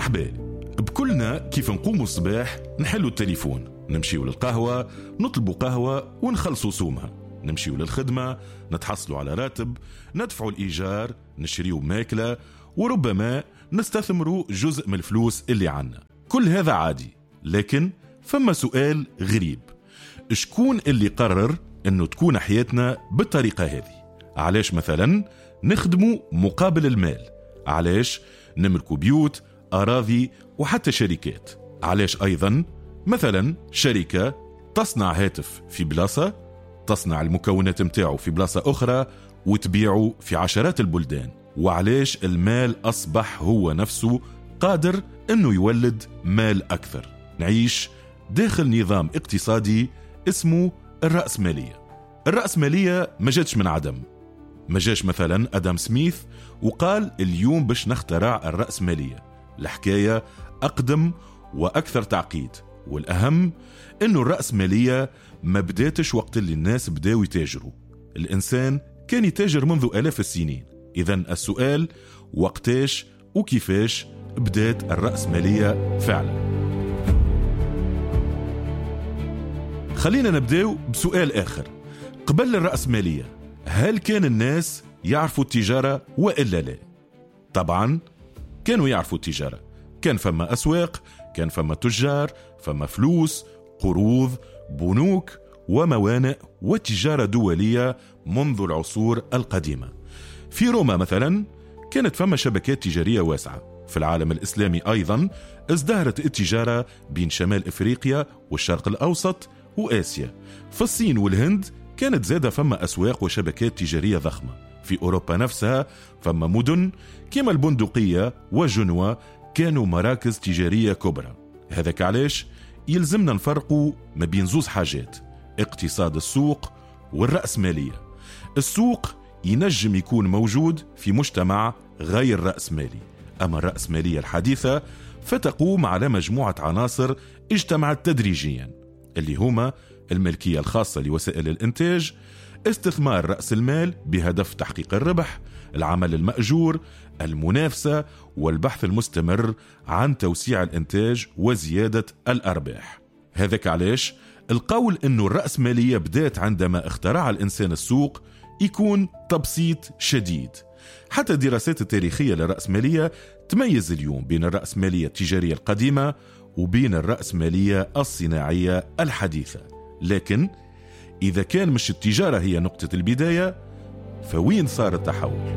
مرحبا بكلنا. كيف نقوموا الصباح نحلوا التليفون، نمشيوا للقهوة، نطلبوا قهوة ونخلصوا سومها، نمشيوا للخدمة، نتحصلوا على راتب، ندفعوا الإيجار، نشريوا ماكلة، وربما نستثمروا جزء من الفلوس اللي عنا. كل هذا عادي، لكن فما سؤال غريب: شكون اللي قرر أنه تكون حياتنا بالطريقة هذه؟ علاش مثلا نخدموا مقابل المال؟ علاش نملكوا بيوت، أراضي وحتى شركات؟ علاش أيضا مثلا شركة تصنع هاتف في بلاصة، تصنع المكونات متاعه في بلاصة أخرى وتبيعه في عشرات البلدان؟ وعلاش المال أصبح هو نفسه قادر أنه يولد مال أكثر؟ نعيش داخل نظام اقتصادي اسمه الرأسمالية. الرأسمالية ما جاتش من عدم، ما جاش مثلا أدم سميث وقال اليوم باش نخترع الرأسمالية. الحكاية أقدم وأكثر تعقيد، والأهم أنه الرأسمالية ما بداتش وقت اللي الناس بداوا يتاجروا. الإنسان كان يتاجر منذ آلاف السنين. إذن السؤال: وقتاش وكيفاش بدات الرأسمالية فعلا؟ خلينا نبداو بسؤال آخر. قبل الرأسمالية هل كان الناس يعرفوا التجارة وإلا لا؟ طبعا كانوا يعرفوا التجارة، كان فما أسواق، كان فما تجار، فما فلوس، قروض، بنوك وموانئ وتجارة دولية منذ العصور القديمة. في روما مثلا كانت فما شبكات تجارية واسعة. في العالم الإسلامي أيضا ازدهرت التجارة بين شمال إفريقيا والشرق الأوسط وآسيا. في الصين والهند كانت زادة فما أسواق وشبكات تجارية ضخمة. في أوروبا نفسها فما مدن كما البندقية وجنوة كانوا مراكز تجارية كبرى. هذاك علاش يلزمنا نفرقوا ما بين زوز حاجات: اقتصاد السوق والرأسمالية. السوق ينجم يكون موجود في مجتمع غير رأسمالي، أما الرأسمالية الحديثة فتقوم على مجموعة عناصر اجتمعت تدريجيا، اللي هما الملكية الخاصة لوسائل الإنتاج، استثمار رأس المال بهدف تحقيق الربح، العمل المأجور، المنافسة، والبحث المستمر عن توسيع الإنتاج وزيادة الأرباح. هذاك علاش القول أنه الرأسمالية بدات عندما اخترع الإنسان السوق يكون تبسيط شديد. حتى الدراسات التاريخية للرأسمالية تميز اليوم بين الرأسمالية التجارية القديمة وبين الرأسمالية الصناعية الحديثة. لكن إذا كان مش التجارة هي نقطة البداية، فوين صار التحول؟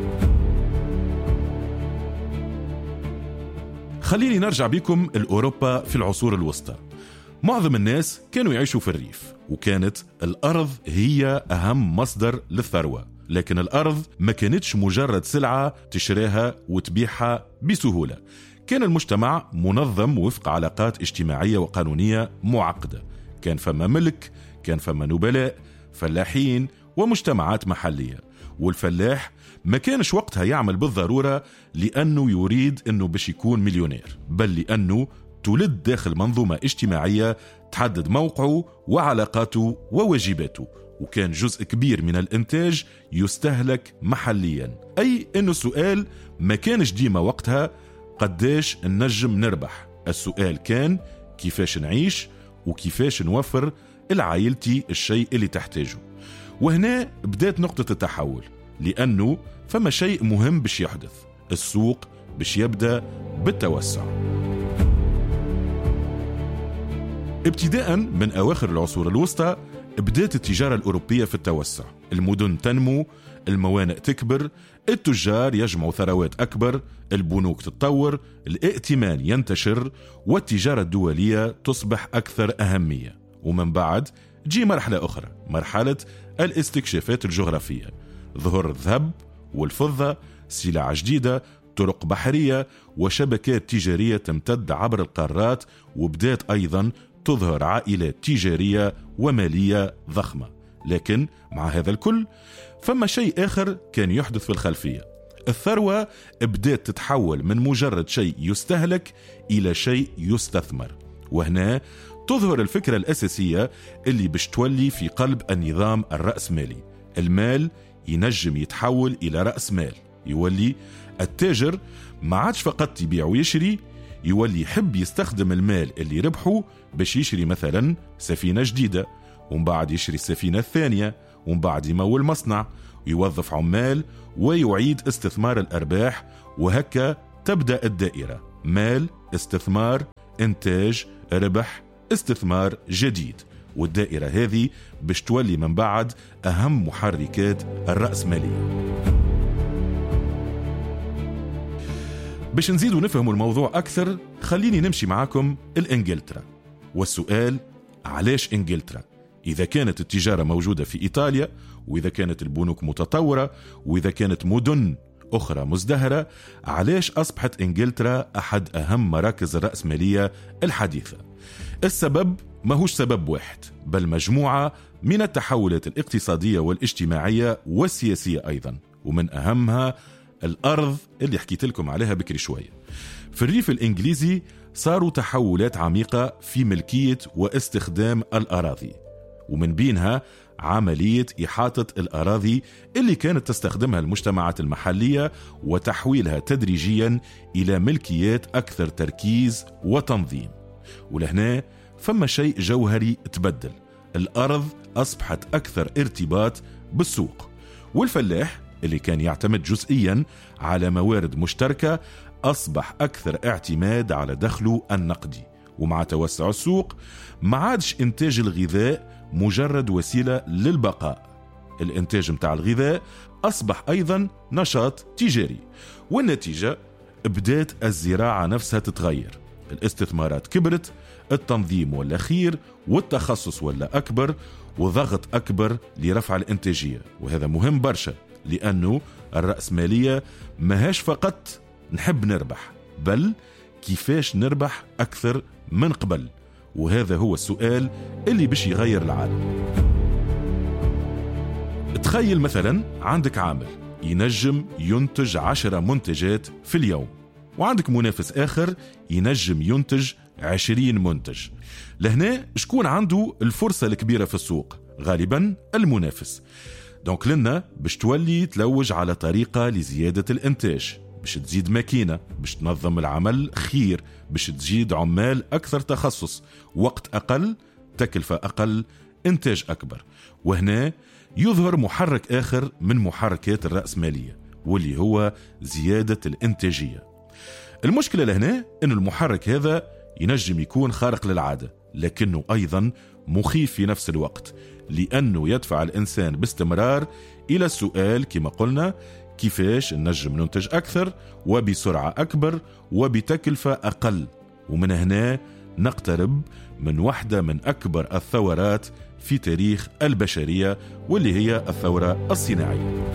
خليني نرجع بكم لأوروبا في العصور الوسطى. معظم الناس كانوا يعيشوا في الريف، وكانت الأرض هي أهم مصدر للثروة. لكن الأرض ما كانتش مجرد سلعة تشريها وتبيعها بسهولة. كان المجتمع منظم وفق علاقات اجتماعية وقانونية معقدة. كان فما ملك، كان فما نبلاء، فلاحين ومجتمعات محلية. والفلاح ما كانش وقتها يعمل بالضرورة لأنه يريد أنه باش يكون مليونير، بل لأنه تولد داخل منظومة اجتماعية تحدد موقعه وعلاقاته وواجباته، وكان جزء كبير من الإنتاج يستهلك محليا. أي أنه السؤال ما كانش ديما وقتها قداش ننجم نربح، السؤال كان كيفاش نعيش وكيفاش نوفر العائلتي الشيء اللي تحتاجه. وهنا بدأت نقطة التحول، لأنه فما شيء مهم باش يحدث: السوق باش يبدأ بالتوسع. ابتداء من أواخر العصور الوسطى بدأت التجارة الأوروبية في التوسع. المدن تنمو، الموانئ تكبر، التجار يجمعوا ثروات أكبر، البنوك تتطور، الائتمان ينتشر، والتجارة الدولية تصبح أكثر أهمية. ومن بعد جي مرحلة أخرى، مرحلة الاستكشافات الجغرافية. ظهر الذهب والفضة، سلع جديدة، طرق بحرية وشبكات تجارية تمتد عبر القارات، وبدأت أيضا تظهر عائلات تجارية ومالية ضخمة. لكن مع هذا الكل فما شيء آخر كان يحدث في الخلفية: الثروة بدأت تتحول من مجرد شيء يستهلك إلى شيء يستثمر. وهنا تظهر الفكرة الأساسية اللي باش تولي في قلب النظام الرأسمالي. المال ينجم يتحول إلى رأس مال، يولي التاجر ما عادش فقط يبيع ويشري، يولي يحب يستخدم المال اللي ربحه باش يشري مثلا سفينة جديدة، ومن بعد يشري السفينة الثانية، ومن بعد يمول مصنع ويوظف عمال ويعيد استثمار الأرباح، وهكا تبدأ الدائرة: مال، استثمار، إنتاج، ربح، استثمار جديد. والدائرة هذه باش تولي من بعد أهم محركات الرأسمالية. باش نزيدوا نفهموا الموضوع أكثر خليني نمشي معاكم الإنجلترا. والسؤال: علاش إنجلترا؟ إذا كانت التجارة موجودة في إيطاليا، وإذا كانت البنوك متطورة، وإذا كانت مدن أخرى مزدهرة، علاش أصبحت إنجلترا أحد أهم مراكز الرأسمالية الحديثة؟ السبب ماهوش سبب واحد، بل مجموعة من التحولات الاقتصادية والاجتماعية والسياسية أيضا، ومن أهمها الأرض اللي حكيت لكم عليها بكري شوية. في الريف الإنجليزي صاروا تحولات عميقة في ملكية واستخدام الأراضي، ومن بينها عملية إحاطة الأراضي اللي كانت تستخدمها المجتمعات المحلية وتحويلها تدريجيا إلى ملكيات أكثر تركيز وتنظيم. ولهنا فما شيء جوهري تبدل: الأرض أصبحت أكثر ارتباط بالسوق، والفلاح اللي كان يعتمد جزئيا على موارد مشتركة أصبح أكثر اعتماد على دخله النقدي. ومع توسع السوق ما عادش إنتاج الغذاء مجرد وسيلة للبقاء، الإنتاج متاع الغذاء أصبح أيضا نشاط تجاري. والنتيجة بدأت الزراعة نفسها تتغير، الاستثمارات كبرت، التنظيم ولا خير، والتخصص ولا أكبر، وضغط أكبر لرفع الإنتاجية. وهذا مهم برشا، لأنه الرأسمالية ماهاش فقط نحب نربح، بل كيفاش نربح أكثر من قبل. وهذا هو السؤال اللي باش يغير العالم. تخيل مثلا عندك عامل ينجم ينتج 10 منتجات في اليوم، وعندك منافس آخر ينجم ينتج 20 منتج. لهنا شكون عنده الفرصة الكبيرة في السوق؟ غالبا المنافس. دونك لنا باش تولي تلوج على طريقة لزيادة الإنتاج، باش تزيد ماكينة، باش تنظم العمل خير، باش تزيد عمال أكثر تخصص، وقت أقل، تكلفة أقل، إنتاج أكبر. وهنا يظهر محرك آخر من محركات الرأسمالية، واللي هو زيادة الإنتاجية. المشكلة لهنا أن المحرك هذا ينجم يكون خارق للعادة، لكنه أيضا مخيف في نفس الوقت، لأنه يدفع الإنسان باستمرار إلى السؤال كما قلنا: كيفاش ننجم ننتج أكثر وبسرعة أكبر وبتكلفة أقل؟ ومن هنا نقترب من واحدة من أكبر الثورات في تاريخ البشرية، واللي هي الثورة الصناعية.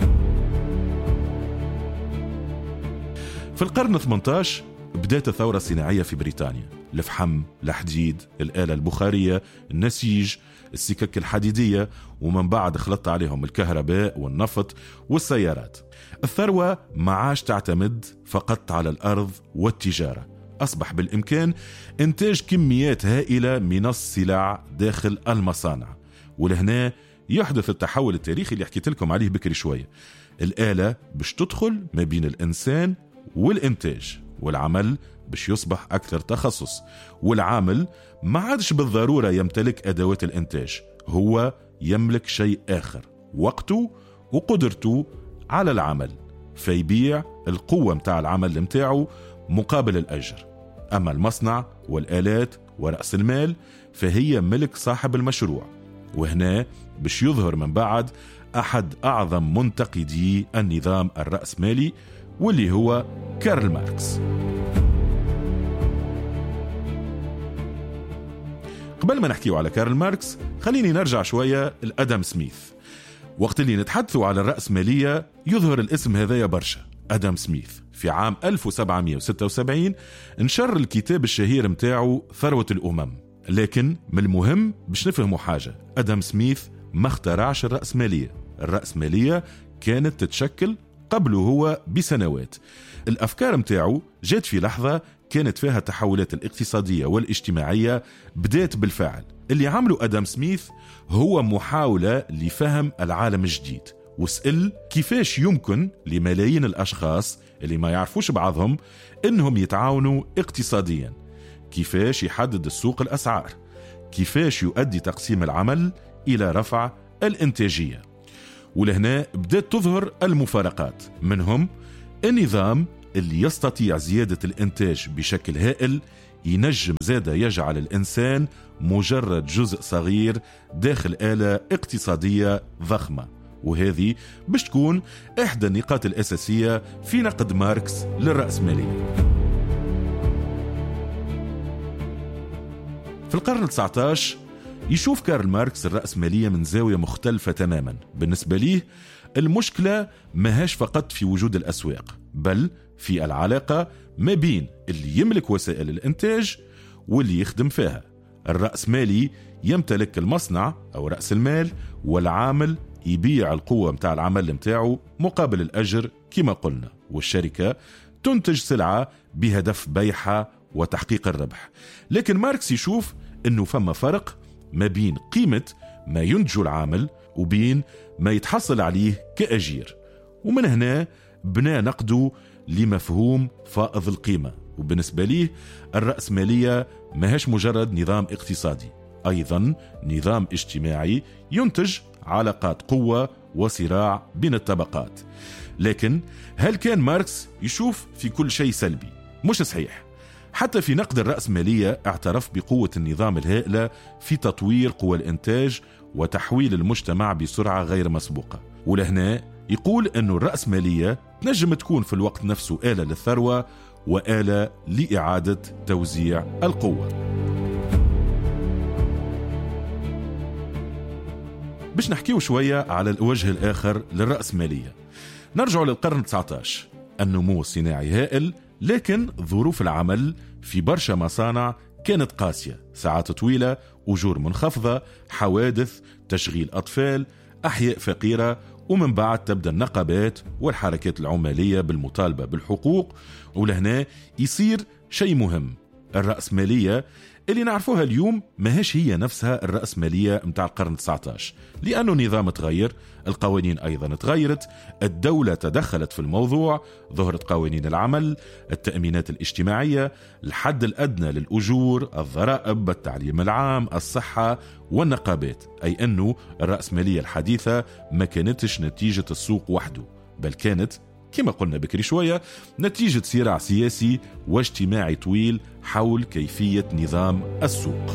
في القرن 18 بدأت الثورة الصناعية في بريطانيا: الفحم، الحديد، الآلة البخارية، النسيج، السكك الحديدية، ومن بعد خلطت عليهم الكهرباء والنفط والسيارات. الثروة ما عاش تعتمد فقط على الأرض والتجارة، أصبح بالإمكان إنتاج كميات هائلة من السلع داخل المصانع. ولهنا يحدث التحول التاريخي اللي حكيت لكم عليه بكري شوية: الآلة باش تدخل ما بين الإنسان والإنتاج، والعمل باش يصبح أكثر تخصص، والعامل ما عادش بالضرورة يمتلك أدوات الإنتاج، هو يملك شيء آخر: وقته وقدرته على العمل، فيبيع القوة متاع العمل متاعه مقابل الأجر. أما المصنع والآلات ورأس المال فهي ملك صاحب المشروع. وهنا باش يظهر من بعد أحد أعظم منتقدي النظام الرأسمالي، واللي هو كارل ماركس. قبل ما نحكيه على كارل ماركس خليني نرجع شوية لأدم سميث. وقت اللي نتحدثوا على الرأسمالية يظهر الاسم هذايا برشا. أدم سميث في عام 1776 انشر الكتاب الشهير متاعه ثروة الأمم. لكن من المهم باش نفهموا حاجة: أدم سميث ما اخترعش الرأسمالية. الرأسمالية كانت تتشكل قبله هو بسنوات. الأفكار متاعه جات في لحظة كانت فيها التحولات الاقتصادية والاجتماعية بدأت بالفعل. اللي عمله أدم سميث هو محاولة لفهم العالم الجديد، واسأل كيفاش يمكن لملايين الأشخاص اللي ما يعرفوش بعضهم إنهم يتعاونوا اقتصاديا. كيفاش يحدد السوق الأسعار، كيفاش يؤدي تقسيم العمل إلى رفع الإنتاجية. ولهنا بدأت تظهر المفارقات، منهم النظام اللي يستطيع زيادة الإنتاج بشكل هائل ينجم زادة يجعل الإنسان مجرد جزء صغير داخل آلة اقتصادية ضخمة، وهذه باش تكون إحدى النقاط الأساسية في نقد ماركس للرأسمالية. في القرن 19 يشوف كارل ماركس الرأسمالية من زاوية مختلفة تماما. بالنسبة ليه المشكلة ماهاش فقط في وجود الأسواق، بل في العلاقة ما بين اللي يملك وسائل الإنتاج واللي يخدم فيها. الرأسمالي يمتلك المصنع أو رأس المال، والعامل يبيع القوة متاع العمل متاعه مقابل الأجر كما قلنا، والشركة تنتج سلعة بهدف بيعها وتحقيق الربح. لكن ماركس يشوف أنه فما فرق ما بين قيمة ما ينتج العامل وبين ما يتحصل عليه كأجير، ومن هنا بنى نقده لمفهوم فائض القيمة. وبالنسبة ليه الرأسمالية ماهاش مجرد نظام اقتصادي، أيضا نظام اجتماعي ينتج علاقات قوة وصراع بين الطبقات. لكن هل كان ماركس يشوف في كل شيء سلبي؟ مش صحيح. حتى في نقد الرأسمالية اعترف بقوة النظام الهائلة في تطوير قوى الإنتاج وتحويل المجتمع بسرعة غير مسبوقة. ولهنا يقول أن الرأسمالية نجم تكون في الوقت نفسه آلة للثروة وآلة لإعادة توزيع القوة. باش نحكيو شوية على الوجه الآخر للرأسمالية، نرجع للقرن 19. النمو الصناعي هائل، لكن ظروف العمل في برشا مصانع كانت قاسية، ساعات طويلة، أجور منخفضة، حوادث، تشغيل أطفال، أحياء فقيرة. ومن بعد تبدأ النقابات والحركات العمالية بالمطالبة بالحقوق. ولهنا يصير شيء مهم، الرأسمالية اللي نعرفوها اليوم ماهيش هي نفسها الرأسمالية متاع القرن 19، لأنه النظام تغير، القوانين أيضا تغيرت، الدولة تدخلت في الموضوع، ظهرت قوانين العمل، التأمينات الاجتماعية، الحد الأدنى للأجور، الضرائب، التعليم العام، الصحة والنقابات. أي أنه الرأسمالية الحديثة ما كانتش نتيجة السوق وحده، بل كانت كما قلنا بكري شوية نتيجة صراع سياسي واجتماعي طويل حول كيفية نظام السوق.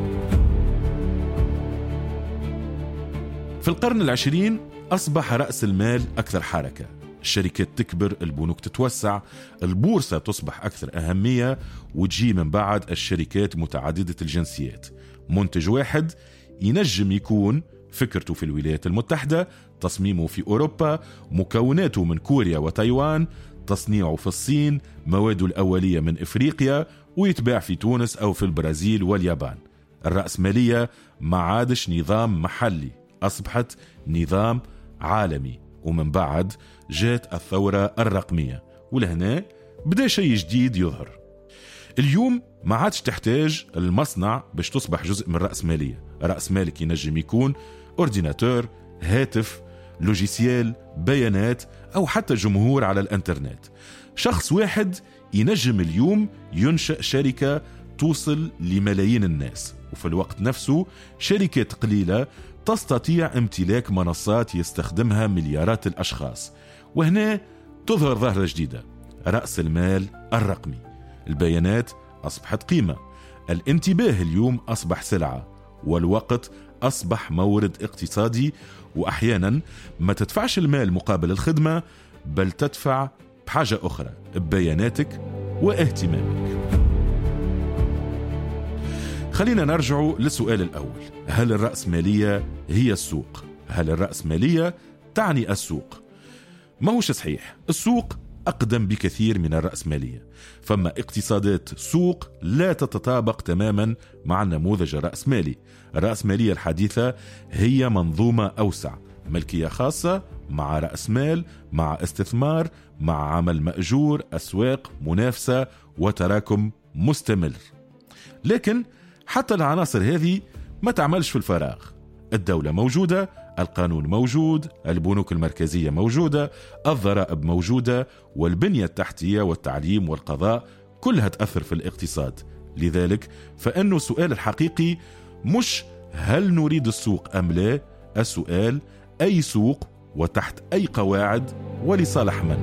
في القرن 20 أصبح رأس المال أكثر حركة، الشركات تكبر، البنوك تتوسع، البورصة تصبح أكثر أهمية، وتجي من بعد الشركات متعددة الجنسيات. منتج واحد ينجم يكون فكرته في الولايات المتحدة، تصميمه في أوروبا، مكوناته من كوريا وتايوان، تصنيعه في الصين، مواده الأولية من إفريقيا، ويتباع في تونس أو في البرازيل واليابان. الرأسمالية ما عادش نظام محلي، أصبحت نظام عالمي. ومن بعد جاءت الثورة الرقمية، ولهنا بدأ شيء جديد يظهر. اليوم ما عادش تحتاج المصنع باش تصبح جزء من الرأسمالية. رأس مالك ينجم يكون أورديناتور، هاتف، لوجيسيال، بيانات، أو حتى جمهور على الانترنت. شخص واحد ينجم اليوم ينشأ شركة توصل لملايين الناس، وفي الوقت نفسه شركات قليلة تستطيع امتلاك منصات يستخدمها مليارات الأشخاص. وهنا تظهر ظاهرة جديدة، رأس المال الرقمي. البيانات أصبحت قيمة، الانتباه اليوم أصبح سلعة، والوقت أصبح مورد اقتصادي. وأحيانا ما تدفعش المال مقابل الخدمة، بل تدفع بحاجة أخرى، ببياناتك واهتمامك. خلينا نرجع للسؤال الأول، هل الرأسمالية هي السوق؟ هل الرأسمالية تعني السوق؟ ما هوش صحيح، السوق أقدم بكثير من الرأسمالية. فما اقتصادات سوق لا تتطابق تماما مع النموذج الرأسمالي. الرأسمالية الحديثة هي منظومة أوسع، ملكية خاصة مع رأس مال، مع استثمار، مع عمل مأجور، أسواق، منافسة، وتراكم مستمر. لكن حتى العناصر هذه ما تعملش في الفراغ. الدولة موجودة، القانون موجود، البنوك المركزية موجودة، الضرائب موجودة، والبنية التحتية والتعليم والقضاء كلها تأثر في الاقتصاد. لذلك فإنه السؤال الحقيقي مش هل نريد السوق أم لا، السؤال أي سوق وتحت أي قواعد ولصالح من.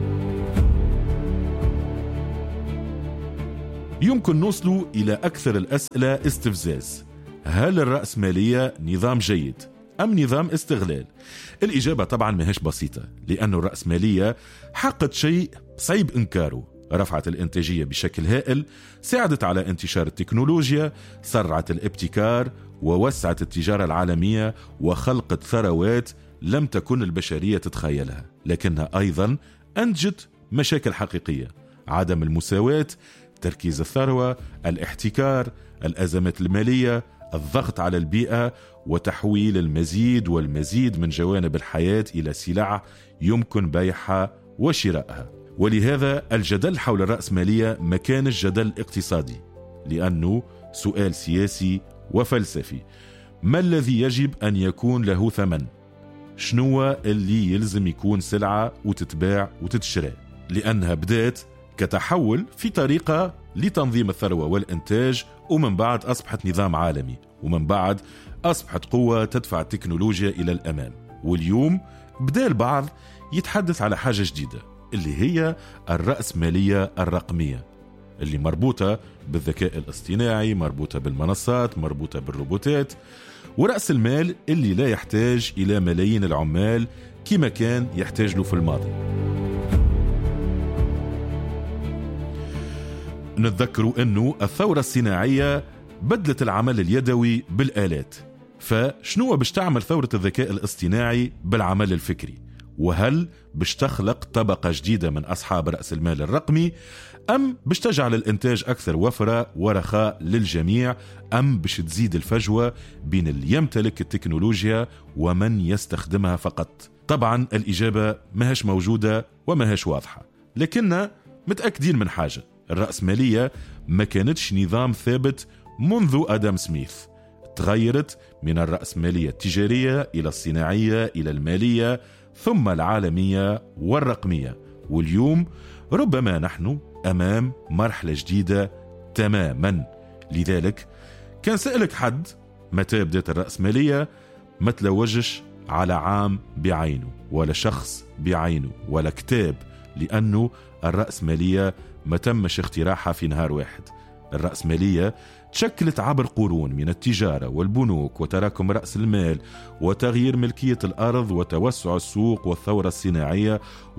يمكن نوصل إلى أكثر الأسئلة استفزاز. هل الرأسمالية نظام جيد أم نظام استغلال؟ الإجابة طبعا ماهيش بسيطة، لأن الرأسمالية حققت شيء صعيب إنكاره. رفعت الإنتاجية بشكل هائل، ساعدت على انتشار التكنولوجيا، سرعت الابتكار، ووسعت التجارة العالمية، وخلقت ثروات لم تكن البشرية تتخيلها. لكنها أيضا أنتجت مشاكل حقيقية: عدم المساواة، تركيز الثروة، الاحتكار، الأزمات المالية، الضغط على البيئة، وتحويل المزيد والمزيد من جوانب الحياة إلى سلع يمكن بيعها وشرائها. ولهذا الجدل حول الرأسمالية ما كانش جدل اقتصادي، لأنه سؤال سياسي وفلسفي. ما الذي يجب أن يكون له ثمن؟ شنو اللي يلزم يكون سلعة وتتباع وتتشرى؟ لأنها بدأت كتحول في طريقة لتنظيم الثروة والإنتاج، ومن بعد أصبحت نظام عالمي، ومن بعد أصبحت قوة تدفع التكنولوجيا إلى الأمام. واليوم بدأ البعض يتحدث على حاجة جديدة اللي هي الرأسمالية الرقمية، اللي مربوطة بالذكاء الاصطناعي، مربوطة بالمنصات، مربوطة بالروبوتات، ورأس المال اللي لا يحتاج إلى ملايين العمال كما كان يحتاج له في الماضي. نتذكروا أنه الثورة الصناعية بدلت العمل اليدوي بالآلات، فشنو باش تعمل ثورة الذكاء الاصطناعي بالعمل الفكري؟ وهل باش تخلق طبقة جديدة من أصحاب رأس المال الرقمي، أم باش تجعل الإنتاج أكثر وفرة ورخاء للجميع، أم باش تزيد الفجوة بين اللي يمتلك التكنولوجيا ومن يستخدمها فقط؟ طبعا الإجابة ماهيش موجودة وماهيش واضحة، لكننا متأكدين من حاجة: الرأسمالية ما كانتش نظام ثابت منذ آدم سميث. تغيرت من الرأسمالية التجارية إلى الصناعية إلى المالية ثم العالمية والرقمية، واليوم ربما نحن أمام مرحلة جديدة تماما. لذلك كان سألك حد متى بدأت الرأسمالية، ما تلوجش على عام بعينه ولا شخص بعينه ولا كتاب، لأنه الرأسمالية ما تمش اختراعها في نهار واحد. الرأسمالية تشكلت عبر قرون من التجارة والبنوك وتراكم رأس المال وتغيير ملكية الأرض وتوسع السوق والثورة الصناعية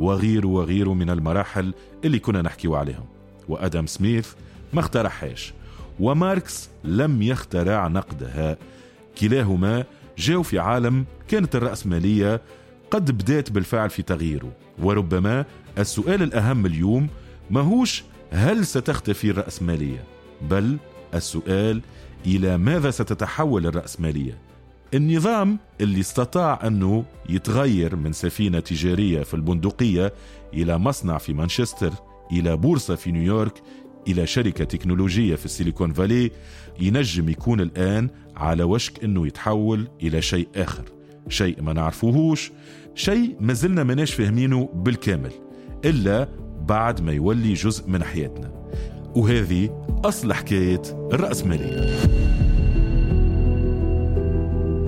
وغيره من المراحل اللي كنا نحكيو عليهم. وآدم سميث ما اخترعهاش، وماركس لم يخترع نقدها. كلاهما جاءوا في عالم كانت الرأسمالية قد بدأت بالفعل في تغييره. وربما السؤال الأهم اليوم ماهوش هل ستختفي الرأسمالية، بل السؤال إلى ماذا ستتحول الرأسمالية؟ النظام اللي استطاع أنه يتغير من سفينة تجارية في البندقية إلى مصنع في مانشستر، إلى بورصة في نيويورك، إلى شركة تكنولوجية في السيليكون فالي، ينجم يكون الآن على وشك أنه يتحول إلى شيء آخر، شيء ما نعرفوهوش، شيء ما زلنا مناش فهمينه بالكامل إلا بعد ما يولي جزء من حياتنا. وهذه أصل حكاية الرأسمالية.